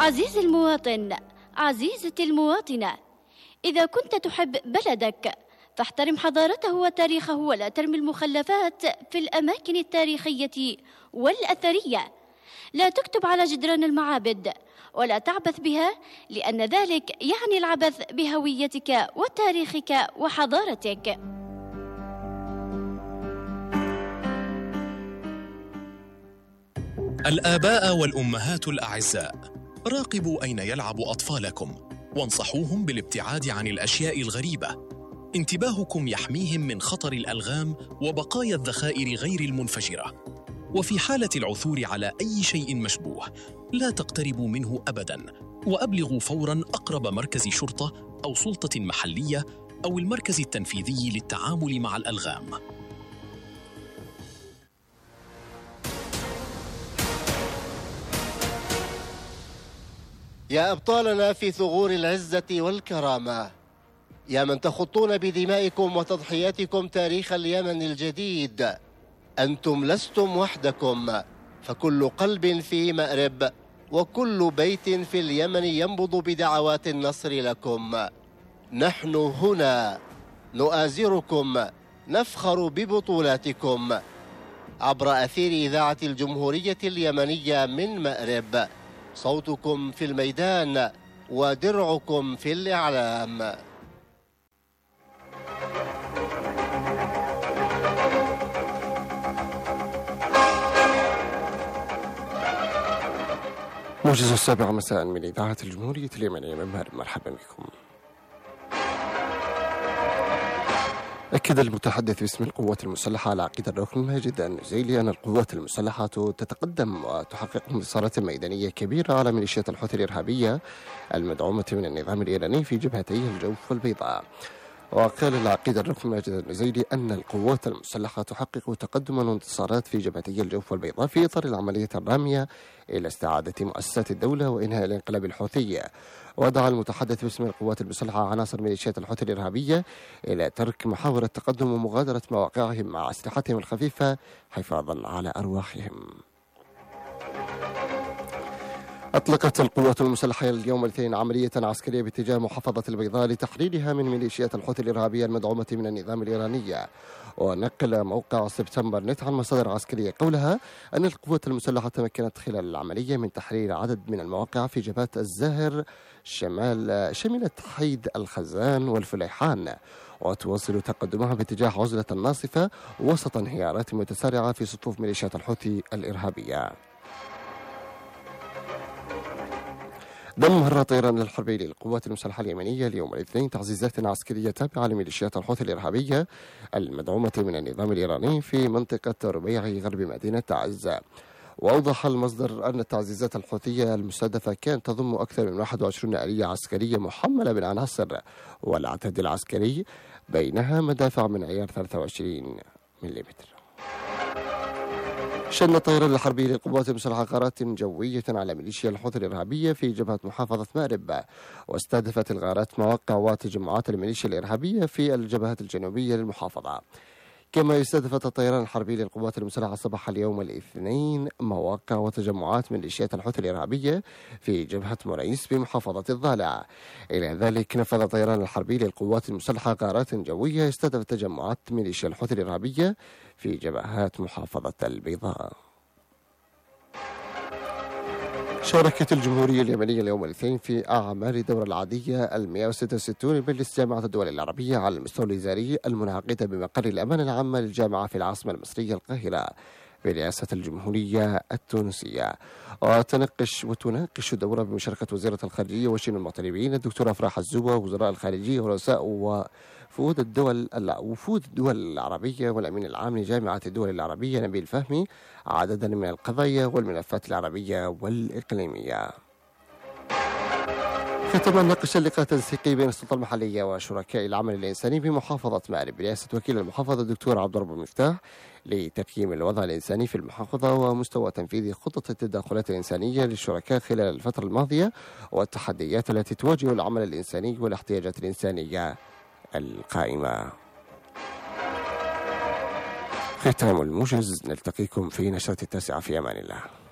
عزيزي المواطن، عزيزتي المواطنة، إذا كنت تحب بلدك فاحترم حضارته وتاريخه، ولا ترمي المخلفات في الأماكن التاريخية والأثرية. لا تكتب على جدران المعابد ولا تعبث بها، لأن ذلك يعني العبث بهويتك وتاريخك وحضارتك. الآباء والأمهات الأعزاء، راقبوا أين يلعب أطفالكم وانصحوهم بالابتعاد عن الأشياء الغريبة. انتباهكم يحميهم من خطر الألغام وبقايا الذخائر غير المنفجرة. وفي حالة العثور على أي شيء مشبوه لا تقتربوا منه أبداً، وأبلغوا فوراً أقرب مركز شرطة أو سلطة محلية أو المركز التنفيذي للتعامل مع الألغام. يا أبطالنا في ثغور العزة والكرامة، يا من تخطون بدمائكم وتضحياتكم تاريخ اليمن الجديد، أنتم لستم وحدكم، فكل قلب في مأرب وكل بيت في اليمن ينبض بدعوات النصر لكم. نحن هنا نؤازركم، نفخر ببطولاتكم. عبر أثير إذاعة الجمهورية اليمنية من مأرب، صوتكم في الميدان ودرعكم في الإعلام. موجز 7 مساء من إذاعة الجمهورية اليمنية من مأرب، مرحبا بكم. أكد المتحدث باسم القوات المسلحة على عقيد الركن ماجد النزيلي أن القوات المسلحة تتقدم وتحقق انتصارات ميدانية كبيرة على ميليشيات الحوثي الإرهابية المدعومة من النظام الإيراني في جبهتي الجوف والبيضاء. وقال العقيد الركن ماجد النزيلي أن القوات المسلحة تحقق تقدما وانتصارات في جبهتي الجوف والبيضاء في إطار العملية الرامية إلى استعادة مؤسسات الدولة وإنهاء الانقلاب الحوثي. ودعا المتحدث باسم القوات المسلحة عناصر ميليشيات الحوثي الإرهابية إلى ترك محاور التقدم ومغادرة مواقعهم مع أسلحتهم الخفيفة حفاظا على أرواحهم. أطلقت القوات المسلحة اليوم الاثنين عملية عسكرية باتجاه محافظة البيضاء لتحريرها من ميليشيات الحوثي الإرهابية المدعومة من النظام الإيراني. ونقل موقع سبتمبر نت عن مصادر عسكرية قولها أن القوات المسلحة تمكنت خلال العملية من تحرير عدد من المواقع في جبهات الزاهر شملت حيد الخزان والفليحان، وتواصل تقدمها باتجاه عزلة الناصفة وسط انهيارات متسارعة في صفوف ميليشيات الحوثي الإرهابية. دمر طيران الحربي للقوات المسلحة اليمنية اليوم الاثنين تعزيزات عسكرية تابعة لميليشيات الحوثي الإرهابية المدعومة من النظام الإيراني في منطقة ربيع غرب مدينة عزة. وأوضح المصدر أن التعزيزات الحوثية المستهدفة كانت تضم أكثر من 21 آلية عسكرية محملة بالعناصر والعتاد العسكري، بينها مدافع من عيار 23 ملم. شن الطيران الحربي للقوات المسلحة غارات جوية على ميليشيا الحوثي الإرهابية في جبهة محافظة مأرب، واستهدفت الغارات مواقع وتجمعات الميليشيا الإرهابية في الجبهات الجنوبية للمحافظة. كما استهدفت الطيران الحربي للقوات المسلحة صباح اليوم الاثنين مواقع وتجمعات ميليشيات الحوثي الإرهابية في جبهة مريس بمحافظة الضالع. إلى ذلك نفذ الطيران الحربي للقوات المسلحة غارات جوية استهدفت تجمعات ميليشيا الحوثي الإرهابية في جبهات محافظة البيضاء. شاركت الجمهورية اليمنية اليوم الاثنين في أعمال الدورة العادية 166 بمجلس جامعة الدول العربية على المستوى الوزاري المنعقدة بمقر الأمانة العامة للجامعة في العاصمة المصرية القاهرة برئاسة الجمهورية التونسية. وتناقش الدورة بمشاركة وزيرة الخارجية وشؤون المغتربين الدكتورة أفراح الزوبة ووزراء الخارجية ورؤساء وفود الدول العربية والأمين العام لجامعة الدول العربية نبيل فهمي عددا من القضايا والملفات العربية والإقليمية. ختم ناقش اللقاء التنسيقي بين السلطة المحلية وشركاء العمل الإنساني بمحافظة مأرب برئاسة وكيل المحافظة الدكتور عبد الرب المفتاح لتقييم الوضع الإنساني في المحافظة ومستوى تنفيذ خطة التدخلات الإنسانية للشركاء خلال الفترة الماضية والتحديات التي تواجه العمل الإنساني والاحتياجات الإنسانية القائمة. ختام الموجز، نلتقيكم في نشرة 9 في أمان الله.